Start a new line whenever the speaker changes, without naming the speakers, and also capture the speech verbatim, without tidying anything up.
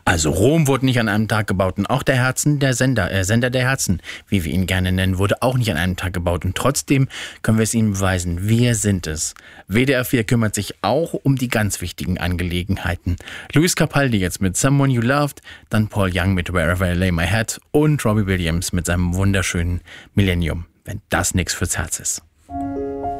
Also Rom wurde nicht an einem Tag gebaut und auch der Herzen, der Sender, äh, Sender der Herzen, wie wir ihn gerne nennen, wurde auch nicht an einem Tag gebaut. Und trotzdem können wir es Ihnen beweisen, wir sind es. W D R vier kümmert sich auch um die ganz wichtigen Angelegenheiten. Luis Capaldi jetzt mit Someone You Loved, dann Paul Young mit Wherever I Lay My Head und Robbie Williams mit seinem wunderschönen Millennium, wenn das nichts fürs Herz ist.